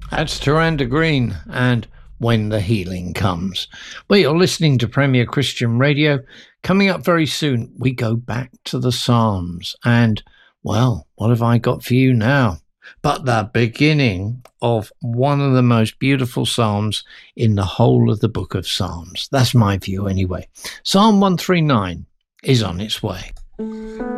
That's Taranda Green and When the Healing Comes. Well, you're listening to Premier Christian Radio. Coming up very soon, we go back to the Psalms. And, well, what have I got for you now? But the beginning of one of the most beautiful Psalms in the whole of the book of Psalms. That's my view anyway. Psalm 139 is on its way.